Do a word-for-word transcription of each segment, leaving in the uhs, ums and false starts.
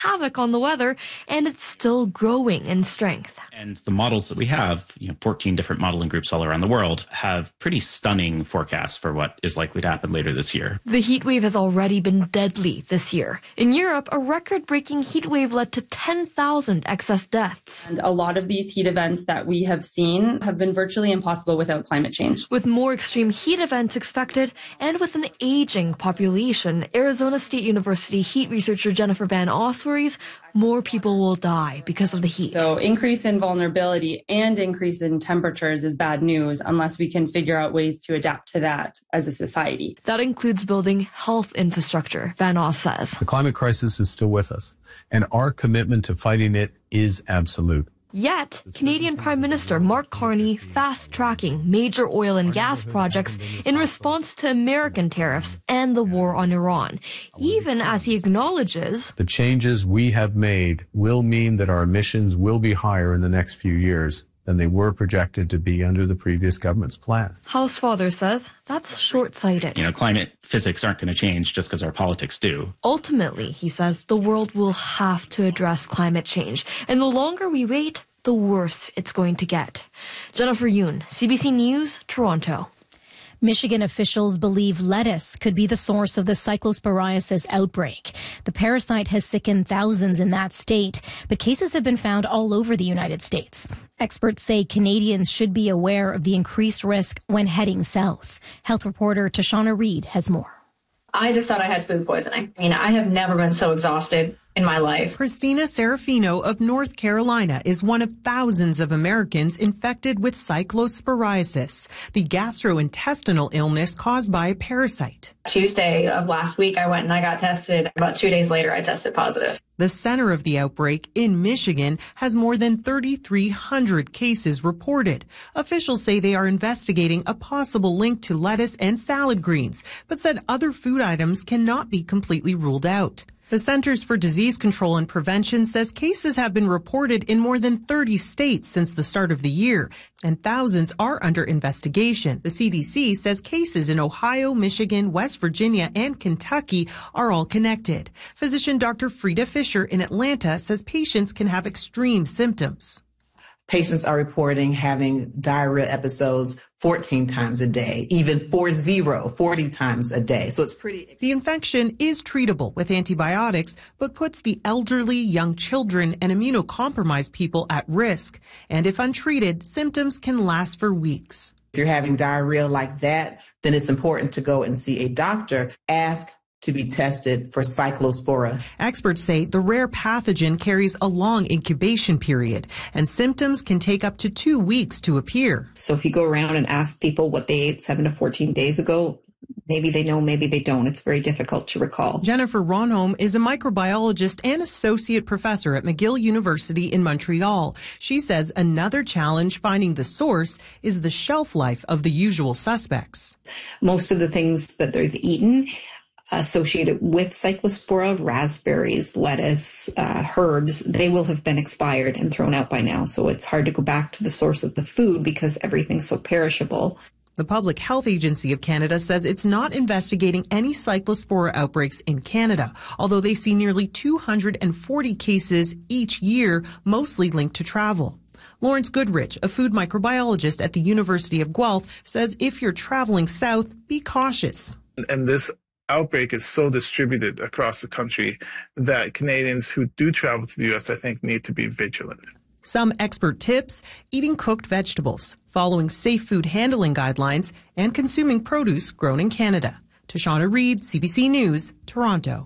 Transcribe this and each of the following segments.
havoc on the weather, and it's still growing in strength. And the models that we have, you know, fourteen different modeling groups all around the world, have pretty stunning forecasts for what is likely to happen later this year. The heat wave has already been deadly this year. In Europe, a record-breaking heat wave led to ten thousand excess deaths. And a lot of these heat events that we have seen have been virtually impossible without climate change. With more extreme heat events expected, and with an aging population, Arizona State University heat researcher Jennifer Van Os worries more people will die because of the heat. So increase in vulnerability and increase in temperatures is bad news unless we can figure out ways to adapt to that as a society. That includes building health infrastructure, Van Os says. The climate crisis is still with us, and our commitment to fighting it is absolute. Yet, Canadian Prime Minister Mark Carney fast-tracking major oil and gas projects in response to American tariffs and the war on Iran, even as he acknowledges the changes we have made will mean that our emissions will be higher in the next few years than they were projected to be under the previous government's plan. House Father says that's short-sighted. You know, climate physics aren't going to change just because our politics do. Ultimately, he says, the world will have to address climate change. And the longer we wait, the worse it's going to get. Jennifer Yoon, C B C News, Toronto. Michigan officials believe lettuce could be the source of the cyclosporiasis outbreak. The parasite has sickened thousands in that state, but cases have been found all over the United States. Experts say Canadians should be aware of the increased risk when heading south. Health reporter Tashana Reid has more. I just thought I had food poisoning. I mean, I have never been so exhausted in my life. Christina Serafino of North Carolina is one of thousands of Americans infected with cyclosporiasis, the gastrointestinal illness caused by a parasite. Tuesday of last week, I went and I got tested. About two days later, I tested positive. The center of the outbreak in Michigan has more than thirty-three hundred cases reported. Officials say they are investigating a possible link to lettuce and salad greens, but said other food items cannot be completely ruled out. The Centers for Disease Control and Prevention says cases have been reported in more than thirty states since the start of the year, and thousands are under investigation. The C D C says cases in Ohio, Michigan, West Virginia, and Kentucky are all connected. Physician Doctor Frida Fisher in Atlanta says patients can have extreme symptoms. Patients are reporting having diarrhea episodes fourteen times a day, even four zero, forty times a day. So it's pretty. The infection is treatable with antibiotics, but puts the elderly, young children, and immunocompromised people at risk. And if untreated, symptoms can last for weeks. If you're having diarrhea like that, then it's important to go and see a doctor. Ask to be tested for cyclospora. Experts say the rare pathogen carries a long incubation period, and symptoms can take up to two weeks to appear. So if you go around and ask people what they ate seven to fourteen days ago, maybe they know, maybe they don't. It's very difficult to recall. Jennifer Ronholm is a microbiologist and associate professor at McGill University in Montreal. She says another challenge finding the source is the shelf life of the usual suspects. Most of the things that they've eaten associated with cyclospora, raspberries, lettuce, uh, herbs, they will have been expired and thrown out by now. So it's hard to go back to the source of the food because everything's so perishable. The Public Health Agency of Canada says it's not investigating any cyclospora outbreaks in Canada, although they see nearly two hundred forty cases each year, mostly linked to travel. Lawrence Goodrich, a food microbiologist at the University of Guelph, says if you're traveling south, be cautious. And this outbreak is so distributed across the country that Canadians who do travel to the U S, I think, need to be vigilant. Some expert tips: eating cooked vegetables, following safe food handling guidelines, and consuming produce grown in Canada. Tashana Reid, C B C News, Toronto.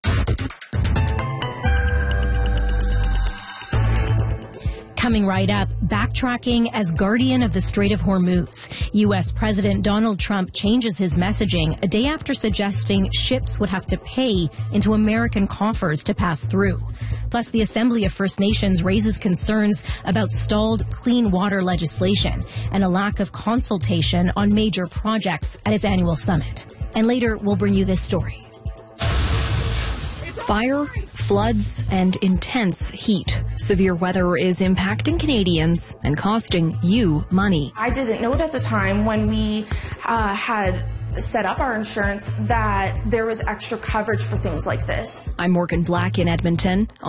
Coming right up, backtracking as guardian of the Strait of Hormuz. U S President Donald Trump changes his messaging a day after suggesting ships would have to pay into American coffers to pass through. Plus, the Assembly of First Nations raises concerns about stalled clean water legislation and a lack of consultation on major projects at its annual summit. And later, we'll bring you this story. Fire, floods, and intense heat. Severe weather is impacting Canadians and costing you money. I didn't know it at the time when we uh, had set up our insurance that there was extra coverage for things like this. I'm Morgan Black in Edmonton.